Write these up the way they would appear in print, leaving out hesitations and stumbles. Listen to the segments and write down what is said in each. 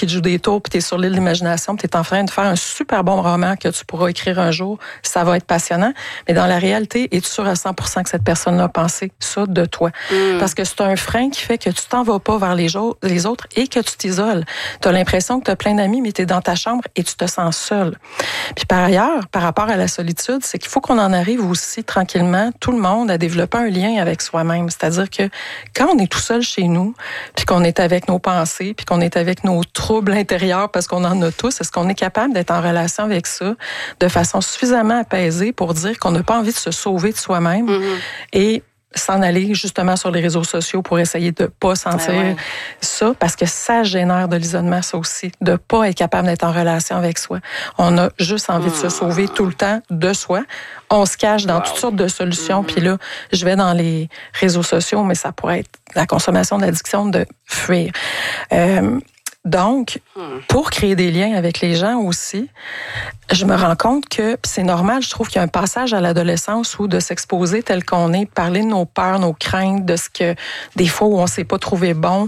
qui te joue des tours, puis tu es sur l'île de l'imagination, puis tu es en train de faire un super bon roman que tu pourras écrire un jour, ça va être passionnant. Mais dans la réalité, es-tu sûr à 100% que cette personne-là a pensé ça de toi? Parce que c'est un frein qui fait que tu t'en vas pas vers les autres et que tu t'isoles. Tu as l'impression que tu as plein d'amis, mais tu es dans ta chambre et tu te sens seul. Puis par ailleurs, par rapport à la solitude, c'est qu'il faut qu'on en arrive aussi tranquillement, tout le monde, à développer un lien avec soi-même. C'est-à-dire que quand on est tout seul chez nous, puis qu'on est avec nos pensées, puis qu'on est avec nos troubles intérieurs, parce qu'on en a tous, est-ce qu'on est capable d'être en relation avec ça de façon suffisamment apaisée pour dire qu'on n'a pas envie de se sauver de soi-même et s'en aller justement sur les réseaux sociaux pour essayer de pas sentir ça, parce que ça génère de l'isolement, ça aussi, de pas être capable d'être en relation avec soi. On a juste envie de se sauver tout le temps de soi. On se cache dans toutes sortes de solutions, puis là, je vais dans les réseaux sociaux, mais ça pourrait être la consommation, de l'addiction, de fuir. Donc, pour créer des liens avec les gens aussi, je me rends compte que c'est normal, je trouve qu'il y a un passage à l'adolescence où de s'exposer tel qu'on est, parler de nos peurs, nos craintes, de ce que des fois où on s'est pas trouvé bon,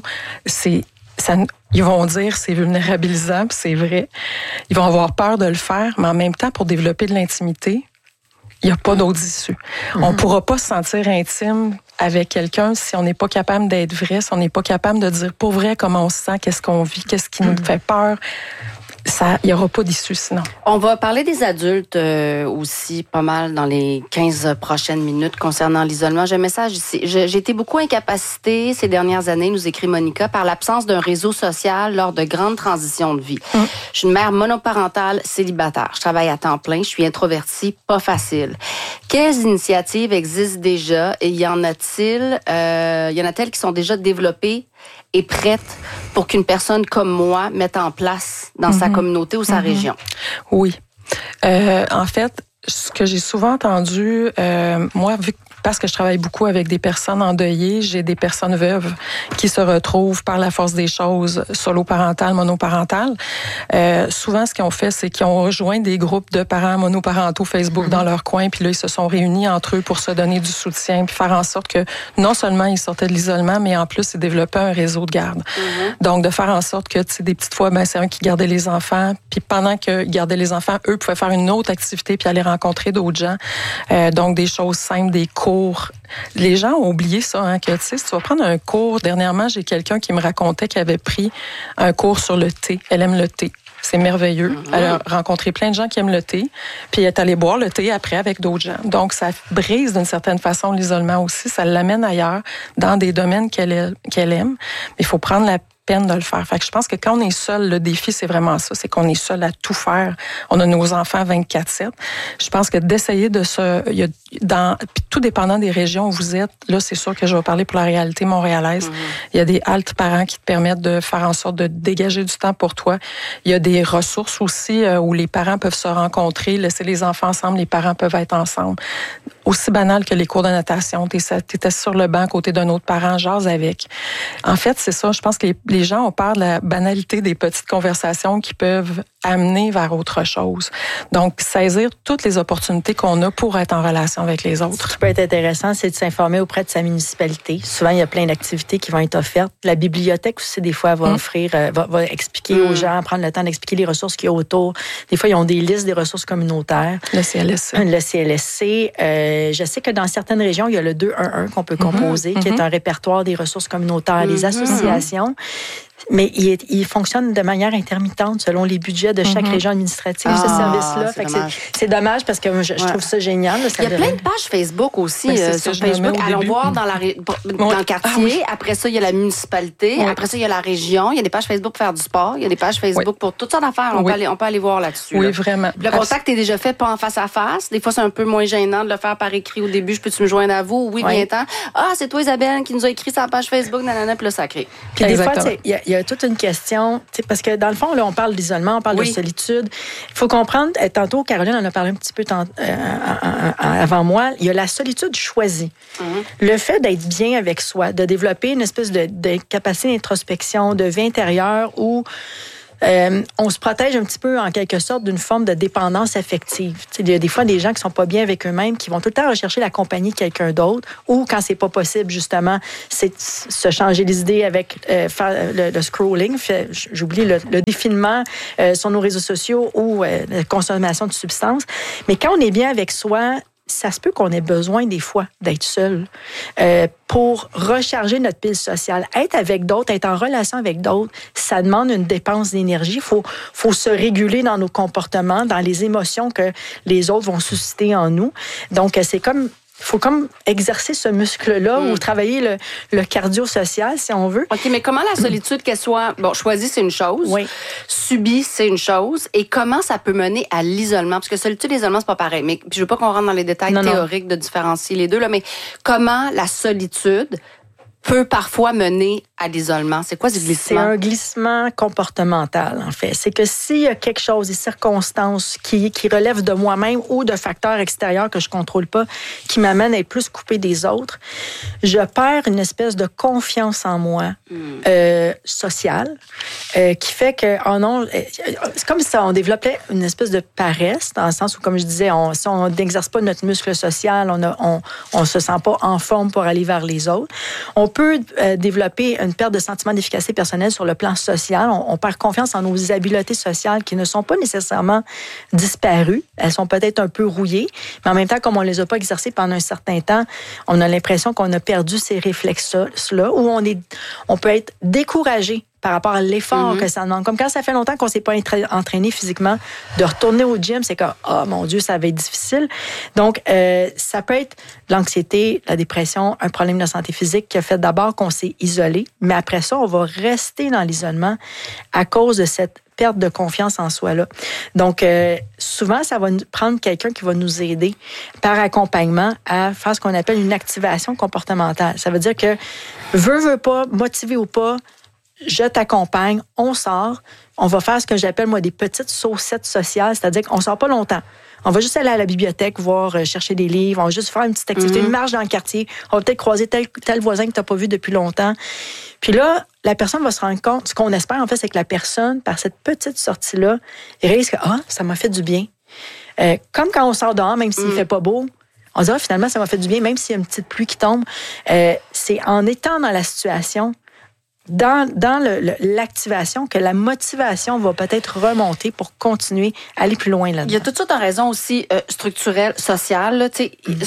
ils vont dire c'est vulnérabilisant, puis c'est vrai. Ils vont avoir peur de le faire, mais en même temps, pour développer de l'intimité, il n'y a pas d'autre issue. On ne pourra pas se sentir intime avec quelqu'un si on n'est pas capable d'être vrai, si on n'est pas capable de dire pour vrai comment on se sent, qu'est-ce qu'on vit, qu'est-ce qui nous fait peur. Il n'y aura pas d'issue sinon. On va parler des adultes aussi pas mal dans les 15 prochaines minutes concernant l'isolement. J'ai un message ici. J'ai été beaucoup incapacitée ces dernières années, nous écrit Monica, par l'absence d'un réseau social lors de grandes transitions de vie. Je suis une mère monoparentale célibataire. Je travaille à temps plein. Je suis introvertie, pas facile. Quelles initiatives existent déjà et y en a-t-il qui sont déjà développées et prête pour qu'une personne comme moi mette en place dans sa communauté ou sa région? Oui. En fait, ce que j'ai souvent entendu, moi, parce que je travaille beaucoup avec des personnes endeuillées, j'ai des personnes veuves qui se retrouvent par la force des choses solo-parentales, monoparentales. Souvent, ce qu'ils ont fait, c'est qu'ils ont rejoint des groupes de parents monoparentaux Facebook dans leur coin, puis là, ils se sont réunis entre eux pour se donner du soutien, puis faire en sorte que non seulement ils sortaient de l'isolement, mais en plus, ils développaient un réseau de garde. Donc, de faire en sorte que, tu sais, des petites fois, c'est un qui gardait les enfants, puis pendant qu'ils gardaient les enfants, eux pouvaient faire une autre activité puis aller rencontrer d'autres gens. Donc, des choses simples, des cours. Les gens ont oublié ça, hein, que tu sais, si tu vas prendre un cours, dernièrement, j'ai quelqu'un qui me racontait qu'il avait pris un cours sur le thé. Elle aime le thé. C'est merveilleux. Elle a rencontré plein de gens qui aiment le thé, puis elle est allée boire le thé après avec d'autres gens. Donc, ça brise d'une certaine façon l'isolement aussi. Ça l'amène ailleurs, dans des domaines qu'elle aime. Il faut prendre la peine de le faire. Fait que je pense que quand on est seul, le défi, c'est vraiment ça, c'est qu'on est seul à tout faire. On a nos enfants 24/7. Je pense que d'essayer de tout dépendant des régions où vous êtes, là, c'est sûr que je vais parler pour la réalité montréalaise. Il y a des haltes parents qui te permettent de faire en sorte de dégager du temps pour toi. Il y a des ressources aussi où les parents peuvent se rencontrer, laisser les enfants ensemble, les parents peuvent être ensemble. Aussi banal que les cours de natation. T'étais sur le banc à côté d'un autre parent, jase avec. En fait, c'est ça. Je pense que les gens ont peur de la banalité des petites conversations qui peuvent amener vers autre chose. Donc, saisir toutes les opportunités qu'on a pour être en relation avec les autres. Ce qui peut être intéressant, c'est de s'informer auprès de sa municipalité. Souvent, il y a plein d'activités qui vont être offertes. La bibliothèque aussi, des fois, va offrir, va expliquer aux gens, prendre le temps d'expliquer les ressources qu'il y a autour. Des fois, ils ont des listes des ressources communautaires. Le CLSC. Le CLSC. Je sais que dans certaines régions, il y a le 211 qu'on peut composer, qui est un répertoire des ressources communautaires, des associations. Mais il fonctionne de manière intermittente selon les budgets de chaque région administrative, ce service-là. C'est dommage parce que je trouve ça génial. Là, il y a plein de pages Facebook aussi sur Facebook. Allons voir dans le quartier. Après ça, il y a la municipalité. Après ça, il y a la région. Il y a des pages Facebook pour faire du sport. Il y a des pages Facebook pour toutes sortes d'affaires. On peut aller voir là-dessus. Oui, là. Vraiment. Le contact est déjà fait, pas en face à face. Des fois, c'est un peu moins gênant de le faire par écrit au début. Peux-tu me joindre à vous? Oui, viens-ten. Ah, c'est toi, Isabelle, qui nous a écrit sur la page Facebook. Nanana, puis là, ça crée. Puis des fois, il y a toute une question, parce que dans le fond, là, on parle d'isolement, on parle de solitude. Il faut comprendre, tantôt, Caroline en a parlé un petit peu avant moi, il y a la solitude choisie. Le fait d'être bien avec soi, de développer une espèce de capacité d'introspection, de vie intérieure où on se protège un petit peu, en quelque sorte, d'une forme de dépendance affective. Il y a des fois des gens qui sont pas bien avec eux-mêmes, qui vont tout le temps rechercher la compagnie de quelqu'un d'autre, ou quand c'est pas possible, justement, c'est se changer les idées avec faire le scrolling, j'oublie le défilement sur nos réseaux sociaux ou la consommation de substances. Mais quand on est bien avec soi, ça se peut qu'on ait besoin des fois d'être seul pour recharger notre pile sociale. Être avec d'autres, être en relation avec d'autres, ça demande une dépense d'énergie. Faut se réguler dans nos comportements, dans les émotions que les autres vont susciter en nous. Donc, c'est comme... Il faut comme exercer ce muscle-là ou travailler le cardio-social, si on veut. OK, mais comment la solitude, qu'elle soit... Bon, choisie, c'est une chose. Oui. Subie, c'est une chose. Et comment ça peut mener à l'isolement? Parce que solitude et l'isolement, c'est pas pareil. Mais je veux pas qu'on rentre dans les détails théoriques de différencier les deux, là, mais comment la solitude peut parfois mener à l'isolement? C'est quoi ce glissement? C'est un glissement comportemental, en fait. C'est que s'il y a quelque chose, des circonstances qui relèvent de moi-même ou de facteurs extérieurs que je contrôle pas, qui m'amènent à être plus coupée des autres, je perds une espèce de confiance en moi sociale qui fait que, oh non, c'est comme si on développait une espèce de paresse, dans le sens où, comme je disais, si on n'exerce pas notre muscle social, on se sent pas en forme pour aller vers les autres. On peut développer une perte de sentiment d'efficacité personnelle sur le plan social. On perd confiance en nos habiletés sociales qui ne sont pas nécessairement disparues. Elles sont peut-être un peu rouillées, mais en même temps, comme on ne les a pas exercées pendant un certain temps, on a l'impression qu'on a perdu ces réflexes-là, où on peut être découragé par rapport à l'effort que ça demande. Comme quand ça fait longtemps qu'on ne s'est pas entraîné physiquement, de retourner au gym, c'est comme, oh mon Dieu, ça va être difficile. Donc, ça peut être l'anxiété, la dépression, un problème de santé physique qui a fait d'abord qu'on s'est isolé, mais après ça, on va rester dans l'isolement à cause de cette perte de confiance en soi-là. Donc, souvent, ça va prendre quelqu'un qui va nous aider par accompagnement à faire ce qu'on appelle une activation comportementale. Ça veut dire que, veux pas, motivé ou pas, je t'accompagne, on sort, on va faire ce que j'appelle, moi, des petites saucettes sociales, c'est-à-dire qu'on sort pas longtemps. On va juste aller à la bibliothèque, chercher des livres, on va juste faire une petite activité, une marche dans le quartier, on va peut-être croiser tel voisin que tu n'as pas vu depuis longtemps. Puis là, la personne va se rendre compte, ce qu'on espère, en fait, c'est que la personne, par cette petite sortie-là, réalise que, ça m'a fait du bien. Comme quand on sort dehors, même s'il fait pas beau, on se dit, finalement, ça m'a fait du bien, même s'il y a une petite pluie qui tombe. C'est en étant dans la situation, dans l'activation, que la motivation va peut-être remonter pour continuer à aller plus loin là-dedans. Il y a toutes sortes de raisons aussi structurelles, sociales. Là,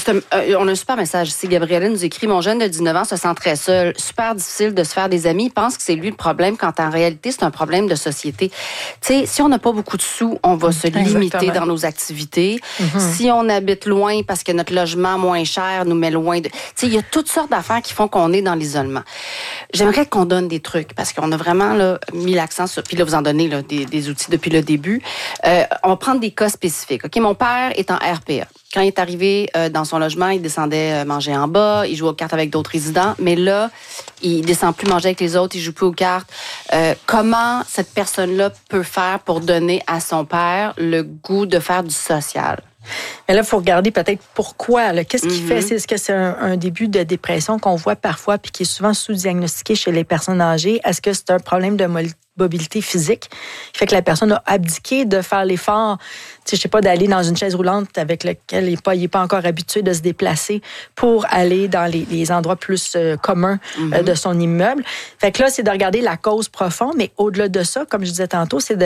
on a un super message ici. Gabrielle nous écrit « Mon jeune de 19 ans se sent très seul. Super difficile de se faire des amis. Il pense que c'est lui le problème, quand en réalité, c'est un problème de société. » Si on n'a pas beaucoup de sous, on va se limiter dans nos activités. Si on habite loin parce que notre logement moins cher nous met loin de... Il y a toutes sortes d'affaires qui font qu'on est dans l'isolement. J'aimerais qu'on donne des trucs, parce qu'on a vraiment mis l'accent sur... Puis là, vous en donnez des outils depuis le début. On va prendre des cas spécifiques. OK, mon père est en RPA. Quand il est arrivé dans son logement, il descendait manger en bas, il jouait aux cartes avec d'autres résidents, mais là, il descend plus manger avec les autres, il joue plus aux cartes. Comment cette personne-là peut faire pour donner à son père le goût de faire du social? Mais là, il faut regarder peut-être pourquoi. Qu'est-ce qui fait? Est-ce que c'est un début de dépression qu'on voit parfois puis qui est souvent sous-diagnostiqué chez les personnes âgées? Est-ce que c'est un problème de mobilité physique qui fait que la personne a abdiqué de faire l'effort, je sais pas, d'aller dans une chaise roulante avec laquelle il n'est pas encore habitué de se déplacer pour aller dans les endroits plus communs de son immeuble? Fait que là, c'est de regarder la cause profonde, mais au-delà de ça, comme je disais tantôt, c'est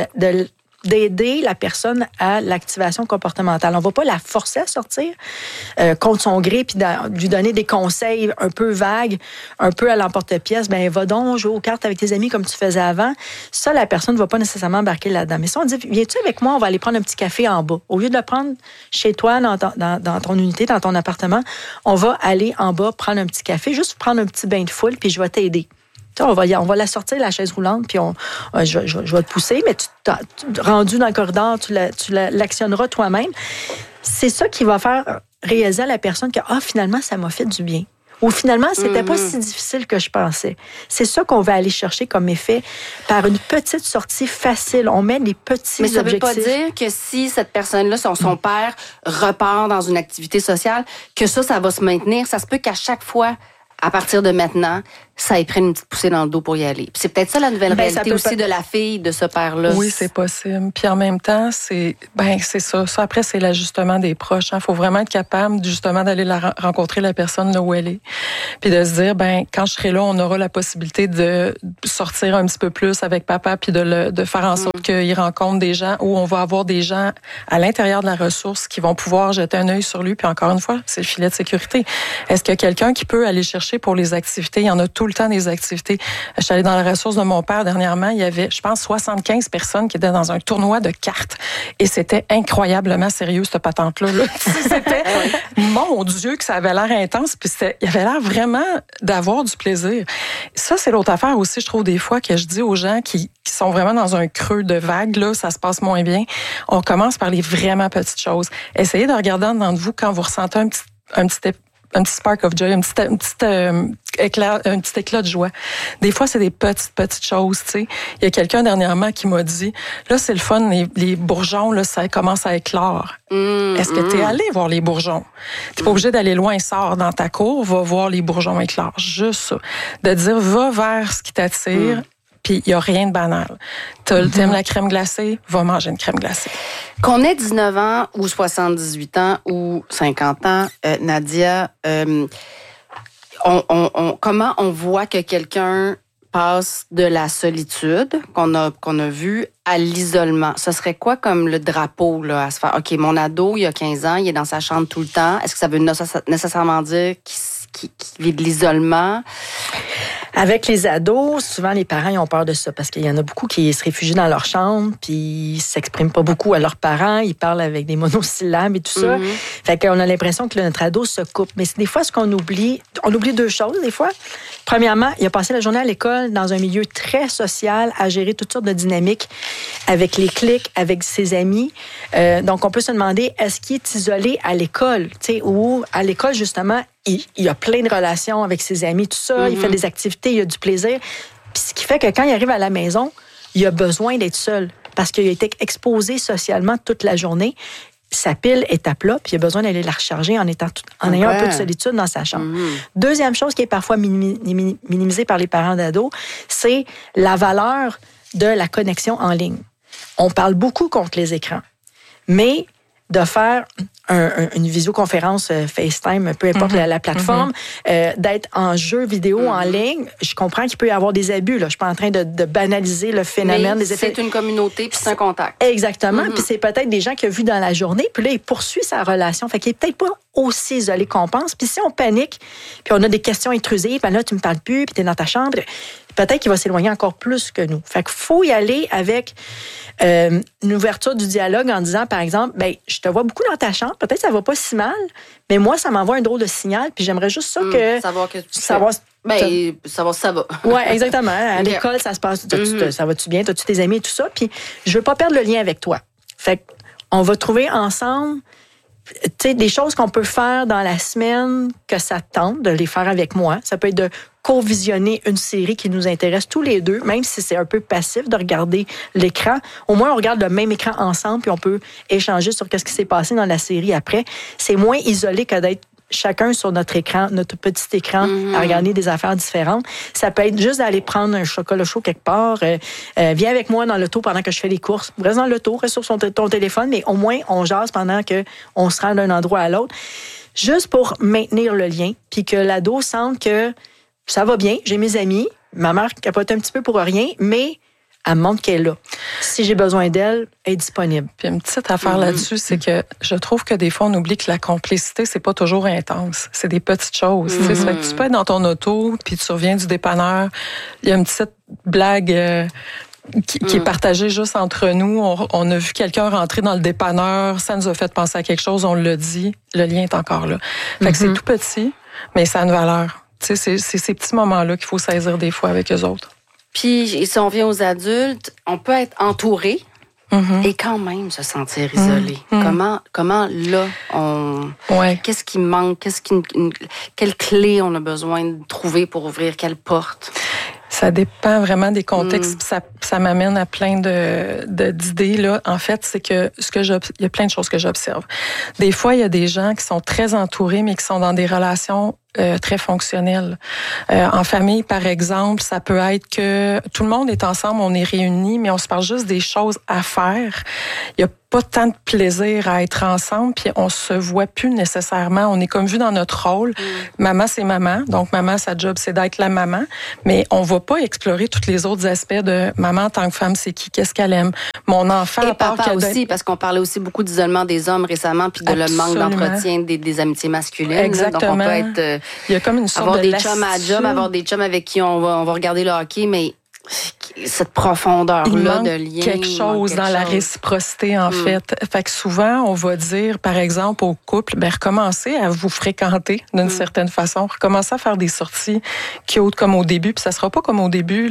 d'aider la personne à l'activation comportementale. On ne va pas la forcer à sortir contre son gré puis lui donner des conseils un peu vagues, un peu à l'emporte-pièce. Ben va donc jouer aux cartes avec tes amis comme tu faisais avant. Ça, la personne ne va pas nécessairement embarquer là-dedans. Mais si on dit, viens-tu avec moi, on va aller prendre un petit café en bas. Au lieu de le prendre chez toi, dans ton unité, dans ton appartement, on va aller en bas prendre un petit café, juste prendre un petit bain de foule, puis je vais t'aider. On va la sortir, la chaise roulante, puis je vais te pousser, mais rendu dans le corridor, tu l'actionneras toi-même. C'est ça qui va faire réaliser à la personne que, finalement, ça m'a fait du bien. Ou finalement, c'était pas si difficile que je pensais. C'est ça qu'on va aller chercher comme effet par une petite sortie facile. On met des petits objectifs. Mais ça veut pas dire que si cette personne-là, son père, repart dans une activité sociale, que ça va se maintenir. Ça se peut qu'à chaque fois, à partir de maintenant, ça y prenne une petite poussée dans le dos pour y aller. Puis c'est peut-être ça la nouvelle réalité aussi de la fille de ce père-là. Oui, c'est possible. Puis en même temps, c'est ça. Ça, après, c'est l'ajustement des proches. Il faut vraiment être capable, justement, d'aller rencontrer la personne là où elle est. Puis de se dire, quand je serai là, on aura la possibilité de sortir un petit peu plus avec papa, puis de faire en sorte qu'il rencontre des gens où on va avoir des gens à l'intérieur de la ressource qui vont pouvoir jeter un œil sur lui. Puis encore une fois, c'est le filet de sécurité. Est-ce qu'il y a quelqu'un qui peut aller chercher pour les activités? Il y en a tout le temps des activités. Je suis allée dans la ressource de mon père dernièrement. Il y avait, je pense, 75 personnes qui étaient dans un tournoi de cartes. Et c'était incroyablement sérieux, cette patente-là. C'était, mon Dieu, que ça avait l'air intense. Puis il avait l'air vraiment d'avoir du plaisir. Ça, c'est l'autre affaire aussi, je trouve, des fois, que je dis aux gens qui sont vraiment dans un creux de vague, là, ça se passe moins bien. On commence par les vraiment petites choses. Essayez de regarder en dedans de vous quand vous ressentez un petit spark of joy, un petit éclat de joie. Des fois, c'est des petites choses, tu sais. Il y a quelqu'un dernièrement qui m'a dit, là, c'est le fun, les bourgeons, là, ça commence à éclore. Est-ce que tu es allé voir les bourgeons? T'es pas obligé d'aller loin, sors dans ta cour, va voir les bourgeons éclore. Juste ça. De dire, va vers ce qui t'attire. Puis il n'y a rien de banal. T'aimes la crème glacée, va manger une crème glacée. Qu'on ait 19 ans ou 78 ans ou 50 ans, Nadia, comment on voit que quelqu'un passe de la solitude qu'on a vu à l'isolement? Ce serait quoi comme le drapeau là, à se faire? OK, mon ado, il a 15 ans, il est dans sa chambre tout le temps. Est-ce que ça veut nécessairement dire qu'il vit de l'isolement? Avec les ados, souvent les parents ils ont peur de ça parce qu'il y en a beaucoup qui se réfugient dans leur chambre puis ils s'expriment pas beaucoup à leurs parents, ils parlent avec des monosyllabes et tout ça. Fait qu'on a l'impression que notre ado se coupe. Mais c'est des fois ce qu'on oublie, on oublie deux choses des fois. Premièrement, il a passé la journée à l'école dans un milieu très social à gérer toutes sortes de dynamiques avec les clics, avec ses amis. Donc on peut se demander est-ce qu'il est isolé à l'école, tu sais, ou à l'école justement il a plein de relations avec ses amis, tout ça, il fait des activités, il a du plaisir. Puis ce qui fait que quand il arrive à la maison, il a besoin d'être seul parce qu'il a été exposé socialement toute la journée. Sa pile est à plat, puis il a besoin d'aller la recharger en ayant un peu de solitude dans sa chambre. Deuxième chose qui est parfois minimisée par les parents d'ados, c'est la valeur de la connexion en ligne. On parle beaucoup contre les écrans, mais de faire une visioconférence FaceTime, peu importe la plateforme, d'être en jeu vidéo en ligne, je comprends qu'il peut y avoir des abus. Là. Je suis pas en train de banaliser le phénomène des effets. C'est une communauté, puis c'est un contact. Exactement. Puis c'est peut-être des gens qu'il a vus dans la journée, puis là, il poursuit sa relation. Fait qu'il est peut-être pas aussi isolé qu'on pense. Puis si on panique, puis on a des questions intrusives, puis là, tu me parles plus, puis tu es dans ta chambre, peut-être qu'il va s'éloigner encore plus que nous. Fait qu'il faut y aller avec une ouverture du dialogue en disant, par exemple, je te vois beaucoup dans ta chambre, peut-être que ça va pas si mal, mais moi, ça m'envoie un drôle de signal, puis j'aimerais juste ça que... savoir que tu savoir si ça va. Oui, exactement. À l'école, ça se passe, ça va-tu bien, t'as-tu tes amis et tout ça, puis je veux pas perdre le lien avec toi. Fait qu'on va trouver ensemble des choses qu'on peut faire dans la semaine que ça tente de les faire avec moi. Ça peut être de co-visionner une série qui nous intéresse tous les deux, même si c'est un peu passif de regarder l'écran. Au moins, on regarde le même écran ensemble puis on peut échanger sur ce qui s'est passé dans la série après. C'est moins isolé que d'être chacun sur notre écran, notre petit écran, à regarder des affaires différentes. Ça peut être juste d'aller prendre un chocolat chaud quelque part. Viens avec moi dans l'auto pendant que je fais les courses. Reste dans l'auto, reste sur ton téléphone, mais au moins, on jase pendant qu'on se rend d'un endroit à l'autre. Juste pour maintenir le lien, puis que l'ado sente que ça va bien, j'ai mes amis, ma mère capote un petit peu pour rien, mais elle me montre qu'elle est là. Si j'ai besoin d'elle, elle est disponible. Puis une petite affaire là-dessus, c'est que je trouve que des fois, on oublie que la complicité, c'est pas toujours intense. C'est des petites choses. Ça fait que tu peux être dans ton auto, puis tu reviens du dépanneur. Il y a une petite blague qui est partagée juste entre nous. On a vu quelqu'un rentrer dans le dépanneur, ça nous a fait penser à quelque chose, on l'a dit, le lien est encore là. Fait que c'est tout petit, mais ça a une valeur. Tu sais, c'est ces petits moments-là qu'il faut saisir des fois avec eux autres. Puis, si on vient aux adultes, on peut être entouré et quand même se sentir isolé. Comment là, qu'est-ce qui manque? Quelle clé on a besoin de trouver pour ouvrir quelle porte? Ça dépend vraiment des contextes. Ça m'amène à plein d'idées. Là. En fait, c'est que il y a plein de choses que j'observe. Des fois, il y a des gens qui sont très entourés, mais qui sont dans des relations très fonctionnel. En famille, par exemple, ça peut être que tout le monde est ensemble, on est réunis, mais on se parle juste des choses à faire. Il y a pas tant de plaisir à être ensemble, puis on se voit plus nécessairement. On est comme vu dans notre rôle. Maman, c'est maman. Donc, maman, sa job, c'est d'être la maman. Mais on va pas explorer tous les autres aspects de maman en tant que femme, c'est qui, qu'est-ce qu'elle aime. Mon enfant... Et papa aussi, parce qu'on parlait aussi beaucoup d'isolement des hommes récemment, puis de le manque d'entretien des amitiés masculines. Exactement. Donc, on peut être... il y a comme une sorte avoir de des chums à job, avoir des chums avec qui on va regarder le hockey, mais... cette profondeur-là de lien. Quelque chose dans la réciprocité, en fait. Fait que souvent, on va dire, par exemple, au couple, recommencez à vous fréquenter d'une certaine façon. Recommencez à faire des sorties cute comme au début. Puis ça sera pas comme au début,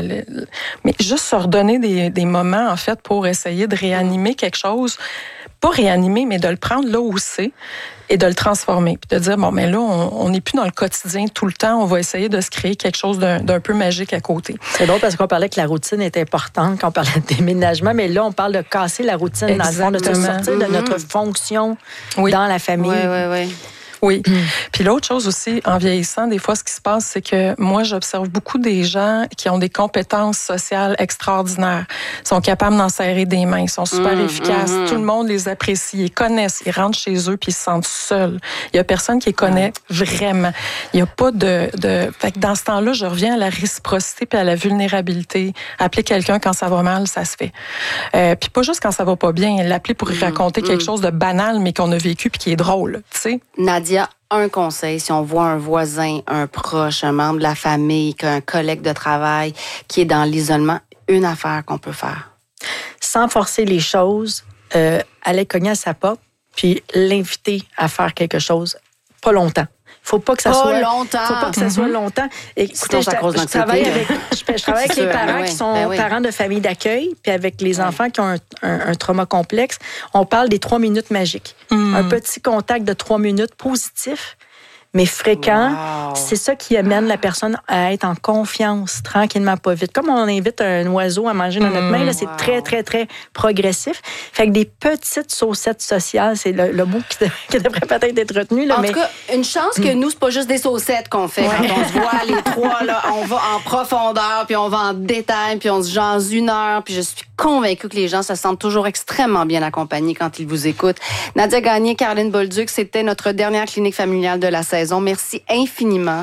mais juste se redonner des moments, en fait, pour essayer de réanimer quelque chose. Pas réanimer, mais de le prendre là où c'est et de le transformer. Puis de dire, bon, mais là, on n'est plus dans le quotidien tout le temps. On va essayer de se créer quelque chose d'un peu magique à côté. C'est drôle parce qu'on parlait que la routine est importante quand on parlait de déménagement, mais là, on parle de casser la routine. Exactement. Dans le fond, de sortir de notre fonction dans la famille. Oui. Oui. Puis l'autre chose aussi, en vieillissant, des fois, ce qui se passe, c'est que moi, j'observe beaucoup des gens qui ont des compétences sociales extraordinaires. Ils sont capables d'en serrer des mains, ils sont super efficaces. Tout le monde les apprécie, ils connaissent, ils rentrent chez eux puis ils se sentent seuls. Il y a personne qui les connaît vraiment. Il y a pas de... Fait que dans ce temps-là, je reviens à la réciprocité puis à la vulnérabilité. Appeler quelqu'un quand ça va mal, ça se fait. Puis pas juste quand ça va pas bien. L'appeler pour y raconter quelque chose de banal, mais qu'on a vécu puis qui est drôle, tu sais. Nadia, un conseil, si on voit un voisin, un proche, un membre de la famille, un collègue de travail qui est dans l'isolement, une affaire qu'on peut faire. Sans forcer les choses, aller cogner à sa porte, puis l'inviter à faire quelque chose, pas longtemps. Faut pas que ça soit longtemps. Faut pas que ça soit longtemps. Écoutez, je travaille avec les parents qui sont parents de famille d'accueil, puis avec les enfants qui ont un trauma complexe. On parle des 3 minutes magiques. Un petit contact de 3 minutes positif, mais fréquent. Wow. C'est ça qui amène la personne à être en confiance, tranquillement, pas vite. Comme on invite un oiseau à manger dans notre main, là, c'est très, très, très progressif. Fait que des petites saucettes sociales, c'est le mot qui devrait peut-être être retenu. Là, en tout cas, une chance que nous, c'est pas juste des saucettes qu'on fait. Quand on se voit les trois, là, on va en profondeur, puis on va en détail, puis on se jase 1 heure, puis je suis convaincue que les gens se sentent toujours extrêmement bien accompagnés quand ils vous écoutent. Nadia Gagné, Caroline Bolduc, c'était notre dernière clinique familiale de la saison. Merci infiniment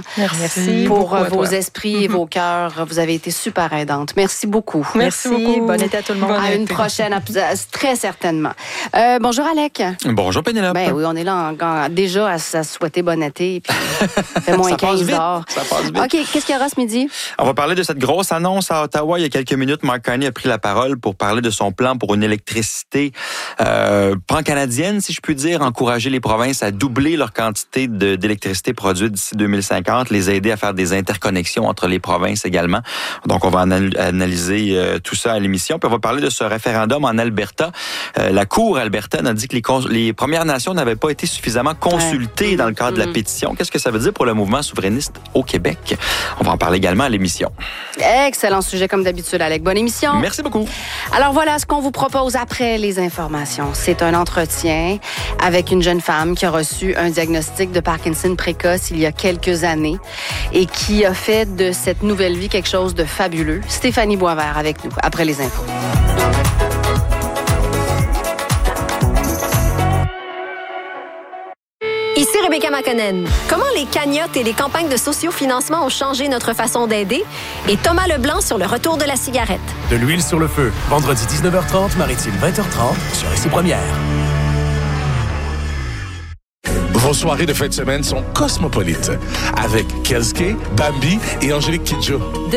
pour vos esprits et vos cœurs. Vous avez été super aidantes. Merci beaucoup. Merci beaucoup. Bon été à tout le monde. À une prochaine, très certainement. Bonjour, Alec. Bonjour, Pénélope. Ben oui, on est là déjà à souhaiter bon été. Puis fait moins 15 dehors. Ça passe vite. OK, qu'est-ce qu'il y aura ce midi? On va parler de cette grosse annonce à Ottawa. Il y a quelques minutes, Mark Carney a pris la parole pour parler de son plan pour une électricité pan-canadienne, si je puis dire, encourager les provinces à doubler leur quantité d'électricité produite d'ici 2050, les aider à faire des interconnexions entre les provinces également. Donc, on va analyser tout ça à l'émission. Puis on va parler de ce référendum en Alberta. La Cour albertaine a dit que les Premières Nations n'avaient pas été suffisamment consultées dans le cadre de la pétition. Qu'est-ce que ça veut dire pour le mouvement souverainiste au Québec? On va en parler également à l'émission. Excellent sujet comme d'habitude, Alec. Bonne émission. Merci beaucoup. Alors voilà ce qu'on vous propose après les informations. C'est un entretien avec une jeune femme qui a reçu un diagnostic de Parkinson précoce il y a quelques années et qui a fait de cette nouvelle vie quelque chose de fabuleux. Stéphanie Boisvert avec nous après les infos. Ici Rebecca Makonnen. Comment les cagnottes et les campagnes de sociofinancement ont changé notre façon d'aider? Et Thomas Leblanc sur le retour de la cigarette. De l'huile sur le feu. Vendredi 19h30, Maritime 20h30 sur Ici Première. Vos soirées de fin de semaine sont cosmopolites avec Kelske, Bambi et Angélique Kidjo.